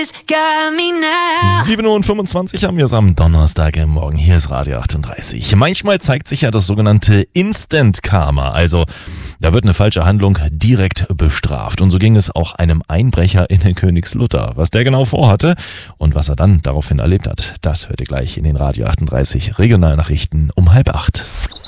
7:25 Uhr haben wir es am Donnerstagmorgen. Hier ist Radio 38. Manchmal zeigt sich ja das sogenannte Instant Karma. Also, da wird eine falsche Handlung direkt bestraft. Und so ging es auch einem Einbrecher in den Königslutter. Was der genau vorhatte und was er dann daraufhin erlebt hat, das hört ihr gleich in den Radio 38 Regionalnachrichten um 7:30.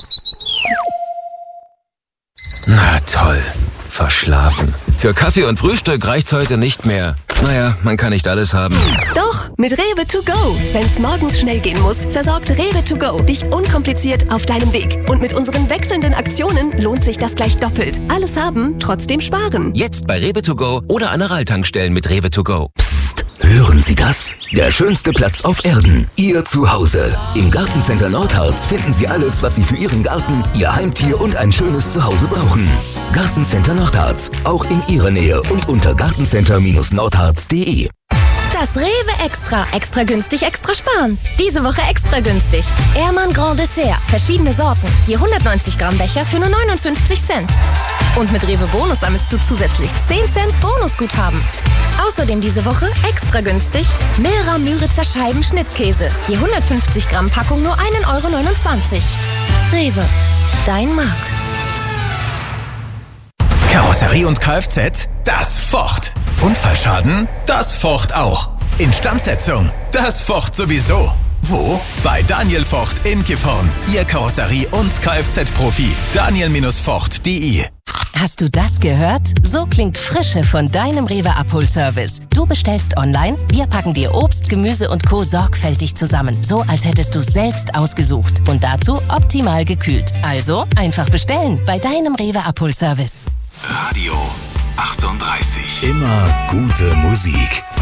Na toll, verschlafen. Für Kaffee und Frühstück reicht's heute nicht mehr. Naja, man kann nicht alles haben. Doch, mit Rewe to go. Wenn's morgens schnell gehen muss, versorgt Rewe to go dich unkompliziert auf deinem Weg. Und mit unseren wechselnden Aktionen lohnt sich das gleich doppelt. Alles haben, trotzdem sparen. Jetzt bei Rewe to go oder Aral-Tankstellen mit Rewe to go. Psst, hören Sie das? Der schönste Platz auf Erden. Ihr Zuhause. Im Gartencenter Nordharz finden Sie alles, was Sie für Ihren Garten, Ihr Heimtier und ein schönes Zuhause brauchen. Gartencenter Nordharz. Auch in Ihrer Nähe und unter gartencenter-nordharz.de. Das Rewe Extra. Extra günstig, extra sparen. Diese Woche extra günstig. Ehrmann Grand Dessert. Verschiedene Sorten. Je 190 Gramm Becher für nur 59 Cent. Und mit Rewe Bonus sammelst du zusätzlich 10 Cent Bonusguthaben. Außerdem diese Woche extra günstig Milra Müritzer Scheiben Schnittkäse. Je 150 Gramm Packung nur 1,29 €. Rewe. Dein Markt. Karosserie und Kfz, das focht. Unfallschaden, das focht auch. Instandsetzung, das focht sowieso. Wo? Bei Daniel Vocht in Gifhorn. Ihr Karosserie- und Kfz-Profi. Daniel-Vocht.de. Hast du das gehört? So klingt Frische von deinem Rewe Abholservice. Du bestellst online, wir packen dir Obst, Gemüse und Co. sorgfältig zusammen. So, als hättest du es selbst ausgesucht. Und dazu optimal gekühlt. Also einfach bestellen bei deinem Rewe Abholservice. Radio 38. Immer gute Musik.